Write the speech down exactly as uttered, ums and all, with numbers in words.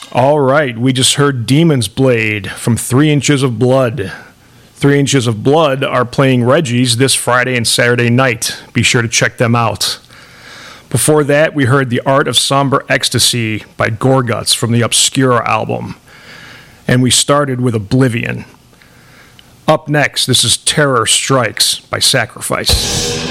All right, we just heard Demon's Blade from Three Inches of Blood. Three Inches of Blood are playing Reggie's this Friday and Saturday night. Be sure to check them out. Before that, we heard The Art of Somber Ecstasy by Gorguts from the Obscura album. And we started with Oblivion. Up next, this is Terror Strikes by Sacrifice.